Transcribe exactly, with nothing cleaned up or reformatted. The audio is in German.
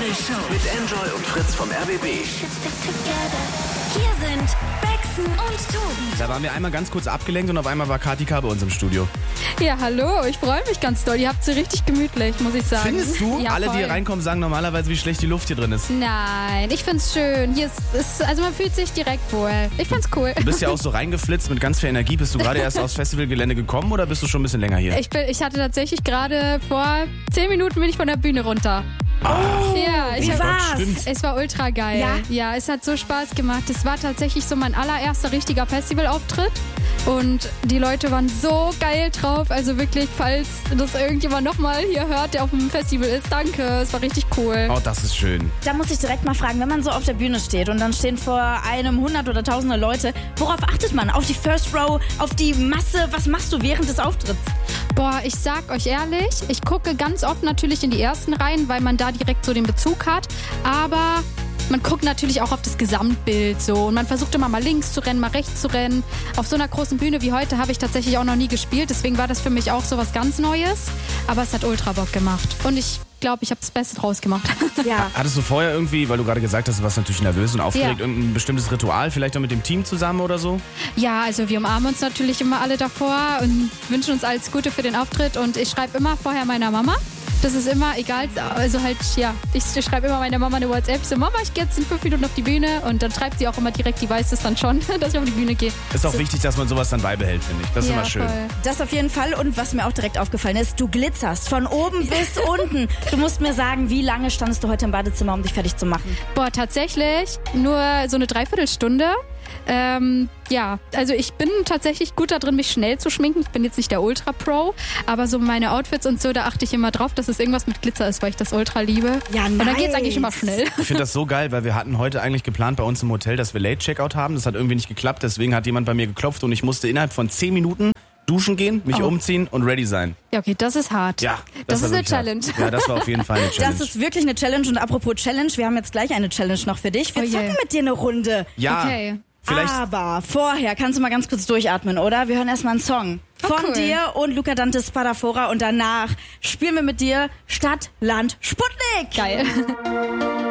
Enjoy Show. Mit Enjoy und Fritz vom R B B. Hier sind Bexen und Tobi. Da waren wir einmal ganz kurz abgelenkt und auf einmal war Kati K. bei uns im Studio. Ja, hallo, ich freue mich ganz doll. Ihr habt sie richtig gemütlich, muss ich sagen. Findest du? Ja, Alle, voll. die hier reinkommen, sagen normalerweise, wie schlecht die Luft hier drin ist. Nein, ich find's schön. Hier ist, ist, also man fühlt sich direkt wohl. Ich find's cool. Du bist ja auch so reingeflitzt mit ganz viel Energie. Bist du gerade erst aufs Festivalgelände gekommen oder bist du schon ein bisschen länger hier? Ich, bin, ich hatte tatsächlich gerade vor zehn Minuten bin ich von der Bühne runter. Oh, Ja, ich oh hab, Gott, stimmt. Es war ultra geil. Ja? Ja, es hat so Spaß gemacht. Es war tatsächlich so mein allererster richtiger Festivalauftritt. Und die Leute waren so geil drauf. Also wirklich, falls das irgendjemand nochmal hier hört, der auf dem Festival ist, danke. Es war richtig cool. Oh, das ist schön. Da muss ich direkt mal fragen, wenn man so auf der Bühne steht und dann stehen vor einem hundert oder tausende Leute, worauf achtet man? Auf die First Row, auf die Masse? Was machst du während des Auftritts? Boah, ich sag euch ehrlich, ich gucke ganz oft natürlich in die ersten Reihen, weil man da direkt so den Bezug hat. Aber man guckt natürlich auch auf das Gesamtbild so und man versucht immer mal links zu rennen, mal rechts zu rennen. Auf so einer großen Bühne wie heute habe ich tatsächlich auch noch nie gespielt, deswegen war das für mich auch so was ganz Neues. Aber es hat ultra Bock gemacht und ich glaube, ich habe das Beste draus gemacht. Ja. Hattest du vorher irgendwie, weil du gerade gesagt hast, du warst natürlich nervös und aufgeregt, Ja. irgendein bestimmtes Ritual, vielleicht auch mit dem Team zusammen oder so? Ja, also wir umarmen uns natürlich immer alle davor und wünschen uns alles Gute für den Auftritt und ich schreibe immer vorher meiner Mama. Das ist immer egal, also halt, ja, ich schreibe immer meiner Mama eine WhatsApp, so Mama, ich gehe jetzt in fünf Minuten auf die Bühne und dann schreibt sie auch immer direkt, die weiß es dann schon, dass ich auf die Bühne gehe. Ist auch wichtig, dass man sowas dann beibehält, finde ich. Das ist Ja, immer schön. voll. Das auf jeden Fall. Und was mir auch direkt aufgefallen ist, du glitzerst von oben bis unten. Du musst mir sagen, wie lange standest du heute im Badezimmer, um dich fertig zu machen? Boah, tatsächlich nur so eine Dreiviertelstunde. Ähm, ja, also ich bin tatsächlich gut da drin, mich schnell zu schminken. Ich bin jetzt nicht der Ultra-Pro, aber so meine Outfits und so, da achte ich immer drauf, dass es irgendwas mit Glitzer ist, weil ich das ultra liebe. Ja, Und dann nice. geht's eigentlich immer schnell. Ich finde das so geil, weil wir hatten heute eigentlich geplant bei uns im Hotel, dass wir Late-Checkout haben. Das hat irgendwie nicht geklappt, deswegen hat jemand bei mir geklopft und ich musste innerhalb von zehn Minuten duschen gehen, mich Oh. umziehen und ready sein. Ja, okay, das ist hart. Ja, Das, war ist eine wirklich hart. Challenge. Ja, das war auf jeden Fall eine Challenge. Das ist wirklich eine Challenge. Und apropos Challenge, wir haben jetzt gleich eine Challenge noch für dich. Wir Oh je. zocken mit dir eine Runde. ja, Okay. vielleicht. Aber vorher kannst du mal ganz kurz durchatmen, oder? Wir hören erstmal einen Song Oh, von cool. dir und Luca Dante Spadafora und danach spielen wir mit dir Stadt, Land, Sputnik. Geil.